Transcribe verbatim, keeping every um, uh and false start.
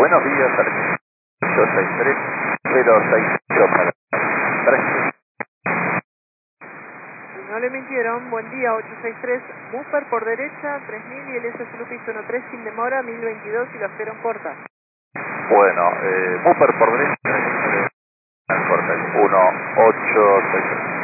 Buenos días, ocho seis tres cero seis cero para tres. No le mintieron, buen día, ocho seis tres, buffer por derecha, tres mil y el S S Lupis uno tres sin demora, mil veintidós y lo espero en corta. Bueno, eh, buffer por derecha, corta, uno ocho seis tres.